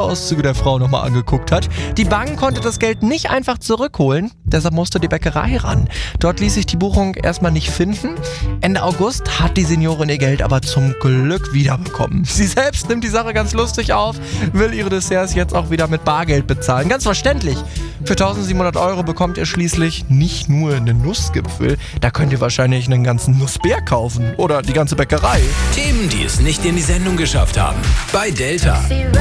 Kontoauszüge der Frau nochmal angeguckt hat. Die Bank konnte das Geld nicht einfach zurückholen, deshalb musste die Bäckerei ran. Dort ließ sich die Buchung erstmal nicht finden. Ende August hat die Seniorin ihr Geld aber zum Glück wiederbekommen. Sie selbst nimmt die Sache ganz lustig auf, will ihre Desserts jetzt auch wieder mit Bargeld bezahlen. Ganz verständlich. Für 1.700 € bekommt ihr schließlich nicht nur einen Nussgipfel, da könnt ihr wahrscheinlich einen ganzen Nussbär kaufen oder die ganze Bäckerei. Themen, die es nicht in die Sendung geschafft haben. Bei Delta.